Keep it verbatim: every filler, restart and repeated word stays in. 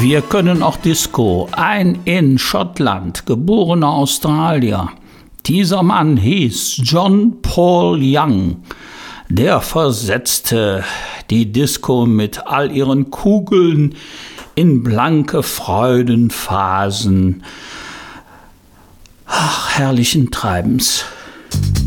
Wir können auch Disco. Ein in Schottland geborener Australier. Dieser Mann hieß John Paul Young. Der versetzte die Disco mit all ihren Kugeln in blanke Freudenphasen ach, herrlichen Treibens.